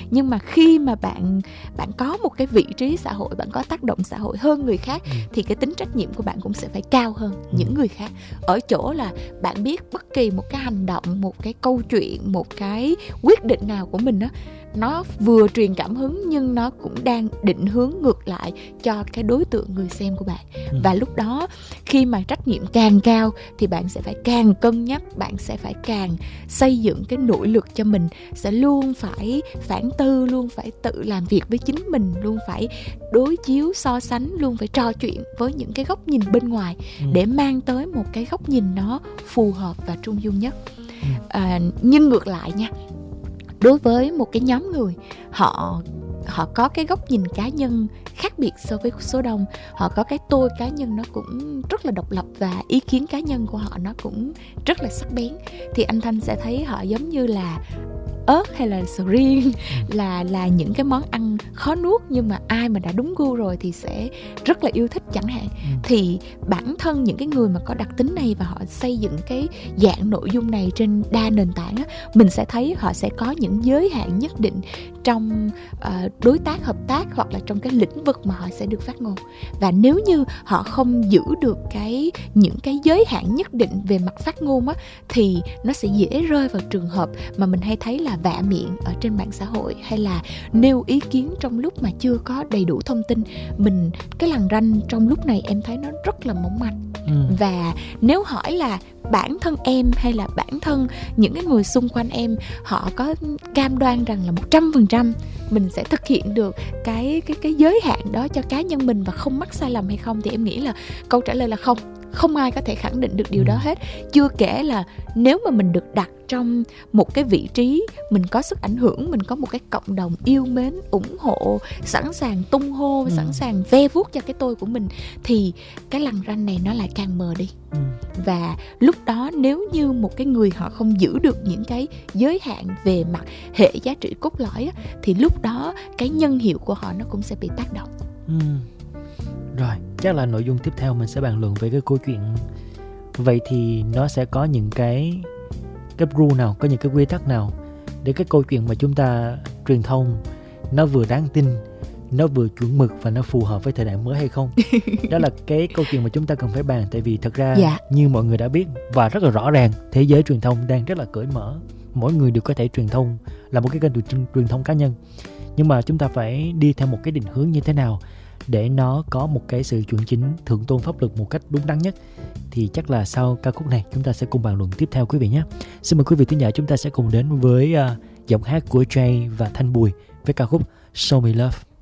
Nhưng mà khi mà bạn có một cái vị trí xã hội, bạn có tác động xã hội hơn người khác, thì cái tính trách nhiệm của bạn cũng sẽ phải cao hơn những người khác. Ở chỗ là bạn biết bất kỳ một cái hành động, một cái câu chuyện, một cái quyết định nào của mình á, nó vừa truyền cảm hứng nhưng nó cũng đang định hướng ngược lại cho cái đối tượng người xem của bạn. Và lúc đó khi mà trách nhiệm càng cao thì bạn sẽ phải càng cân nhắc, bạn sẽ phải càng xây dựng cái nội lực cho mình, sẽ luôn phải phản tư, luôn phải tự làm việc với chính mình, luôn phải đối chiếu, so sánh, luôn phải trò chuyện với những cái góc nhìn bên ngoài để mang tới một cái góc nhìn nó phù hợp và trung dung nhất. Nhưng ngược lại nha, đối với một cái nhóm người, họ có cái góc nhìn cá nhân khác biệt so với số đông, họ có cái tôi cá nhân nó cũng rất là độc lập và ý kiến cá nhân của họ nó cũng rất là sắc bén, thì anh Thanh sẽ thấy họ giống như là ớt hay là sầu riêng, là những cái món ăn khó nuốt nhưng mà ai mà đã đúng gu rồi thì sẽ rất là yêu thích chẳng hạn. Thì bản thân những cái người mà có đặc tính này và họ xây dựng cái dạng nội dung này trên đa nền tảng á, mình sẽ thấy họ sẽ có những giới hạn nhất định trong đối tác hợp tác hoặc là trong cái lĩnh vực mà họ sẽ được phát ngôn. Và nếu như họ không giữ được những cái giới hạn nhất định về mặt phát ngôn á, thì nó sẽ dễ rơi vào trường hợp mà mình hay thấy là vạ miệng ở trên mạng xã hội, hay là nêu ý kiến trong lúc mà chưa có đầy đủ thông tin. Cái lằn ranh trong lúc này em thấy nó rất là mỏng manh. Và nếu hỏi là bản thân em hay là bản thân những cái người xung quanh em, họ có cam đoan rằng là 100% mình sẽ thực hiện được cái giới hạn đó cho cá nhân mình và không mắc sai lầm hay không, thì em nghĩ là câu trả lời là không. Không ai có thể khẳng định được điều đó hết. Chưa kể là nếu mà mình được đặt trong một cái vị trí, mình có sức ảnh hưởng, mình có một cái cộng đồng yêu mến, ủng hộ, sẵn sàng tung hô, sẵn sàng ve vuốt cho cái tôi của mình, thì cái lằn ranh này nó lại càng mờ đi. Và lúc đó nếu như một cái người họ không giữ được những cái giới hạn về mặt hệ giá trị cốt lõi á, thì lúc đó cái nhân hiệu của họ nó cũng sẽ bị tác động. Rồi, chắc là nội dung tiếp theo mình sẽ bàn luận về cái câu chuyện. Vậy thì nó sẽ có những cái rule nào, có những cái quy tắc nào để cái câu chuyện mà chúng ta truyền thông nó vừa đáng tin, nó vừa chuẩn mực và nó phù hợp với thời đại mới hay không? Đó là cái câu chuyện mà chúng ta cần phải bàn. Tại vì thật ra như mọi người đã biết và rất là rõ ràng, thế giới truyền thông đang rất là cởi mở. Mỗi người đều có thể truyền thông, là một cái kênh truyền thông cá nhân. Nhưng mà chúng ta phải đi theo một cái định hướng như thế nào để nó có một cái sự chuẩn chính, thượng tôn pháp luật một cách đúng đắn nhất, thì chắc là sau ca khúc này chúng ta sẽ cùng bàn luận tiếp theo quý vị nhé. Xin mời quý vị thính giả chúng ta sẽ cùng đến với giọng hát của Jay và Thanh Bùi với ca khúc Show Me Love.